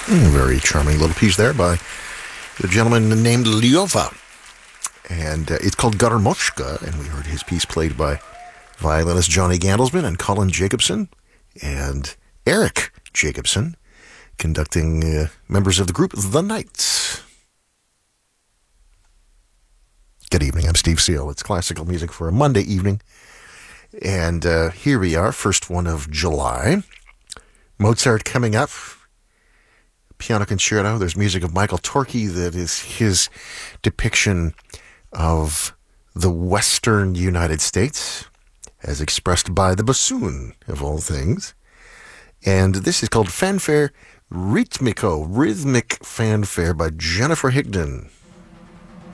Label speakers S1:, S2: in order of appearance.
S1: Very charming little piece there by the gentleman named Lyova. And it's called Garmoshka, and we heard his piece played by violinist Johnny Gandelsman and Colin Jacobson and Eric Jacobson, conducting members of the group The Knights. Good evening, I'm Steve Seal. It's classical music for a Monday evening. And here we are, first one of July. Mozart coming up. Piano concerto. There's music of Michael Torke that is his depiction of the Western United States, as expressed by the bassoon, of all things. And this is called Fanfare Ritmico, Rhythmic Fanfare by Jennifer Higdon.